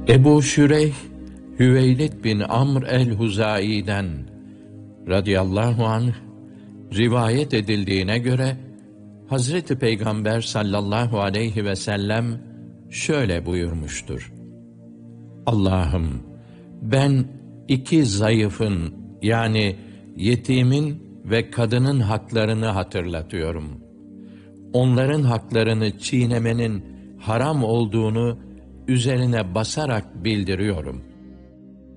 Ebu Şüreyh, Hüveylid bin Amr el-Huzai'den radıyallahu anh rivayet edildiğine göre Hazreti Peygamber sallallahu aleyhi ve sellem şöyle buyurmuştur: Allah'ım, ben iki zayıfın, yani yetimin ve kadının haklarını hatırlatıyorum. Onların haklarını çiğnemenin haram olduğunu üzerine basarak bildiriyorum.